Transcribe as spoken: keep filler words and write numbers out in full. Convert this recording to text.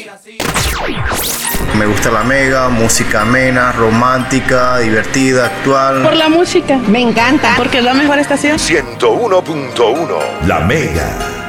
Me gusta la Mega, música amena, romántica, divertida, actual. Por la música. Me encanta. Porque es la mejor estación. ciento uno punto uno. La Mega.